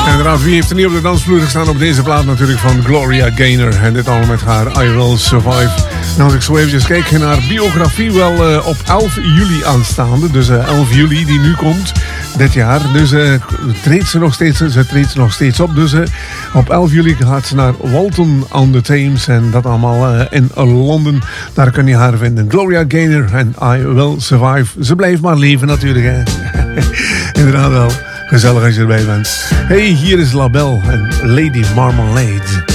Inderdaad, wie heeft er niet op de dansvloer gestaan op deze plaat natuurlijk van Gloria Gaynor. En dit allemaal met haar I Will Survive. En als ik zo eventjes kijk naar haar biografie, wel op 11 juli aanstaande. Dus 11 juli die nu komt, dit jaar. Dus treedt ze nog steeds op. Dus op 11 juli gaat ze naar Walton on the Thames. En dat allemaal in Londen. Daar kun je haar vinden. Gloria Gaynor en I Will Survive. Ze blijft maar leven natuurlijk, hè. Inderdaad wel. Gezellig als je erbij bent. Hey, hier is La Belle en Lady Marmalade.